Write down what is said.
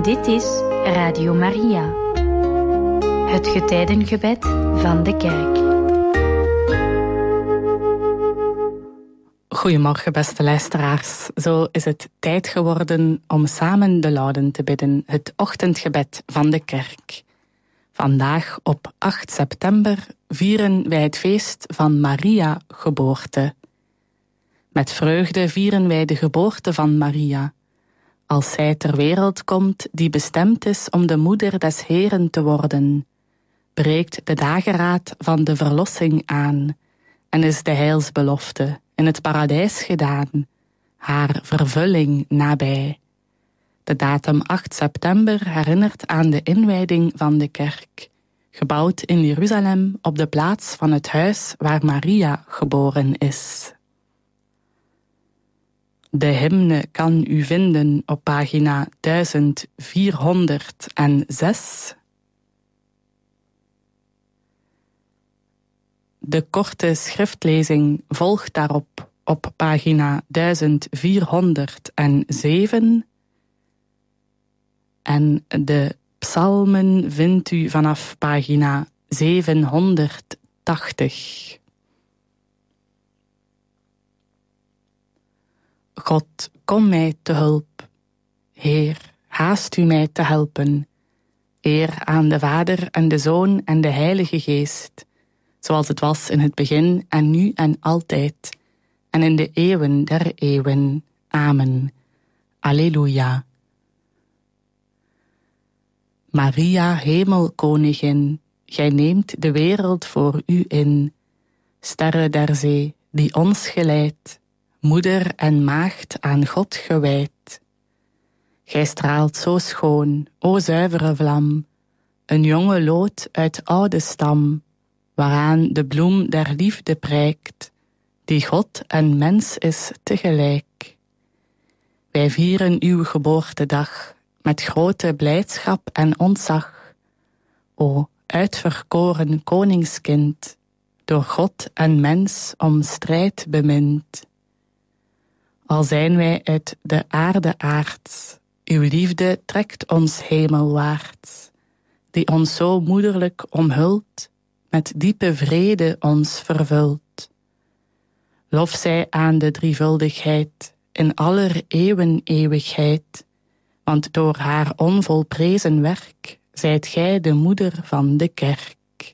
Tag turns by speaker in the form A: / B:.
A: Dit is Radio Maria, het getijdengebed van de kerk.
B: Goedemorgen, beste luisteraars. Zo is het tijd geworden om samen de Lauden te bidden, het ochtendgebed van de kerk. Vandaag op 8 september vieren wij het feest van Maria geboorte. Met vreugde vieren wij de geboorte van Maria, als zij ter wereld komt die bestemd is om de moeder des Heeren te worden, breekt de dageraad van de verlossing aan en is de heilsbelofte in het paradijs gedaan, haar vervulling nabij. De datum 8 september herinnert aan de inwijding van de kerk, gebouwd in Jeruzalem op de plaats van het huis waar Maria geboren is. De hymne kan u vinden op pagina 1406. De korte schriftlezing volgt daarop op pagina 1407. En de psalmen vindt u vanaf pagina 780. God, kom mij te hulp. Heer, haast u mij te helpen. Eer aan de Vader en de Zoon en de Heilige Geest, zoals het was in het begin en nu en altijd, en in de eeuwen der eeuwen. Amen. Alleluia. Maria, hemelkoningin, gij neemt de wereld voor u in. Sterre der zee, die ons geleidt, moeder en maagd aan God gewijd. Gij straalt zo schoon, o zuivere vlam, een jonge loot uit oude stam, waaraan de bloem der liefde prijkt, die God en mens is tegelijk. Wij vieren uw geboortedag met grote blijdschap en ontzag, o uitverkoren koningskind, door God en mens om strijd bemind. Al zijn wij uit de aarde aards, uw liefde trekt ons hemelwaarts, die ons zo moederlijk omhult, met diepe vrede ons vervult. Lof zij aan de drievuldigheid, in aller eeuwen eeuwigheid, want door haar onvolprezen werk zijt gij de moeder van de kerk.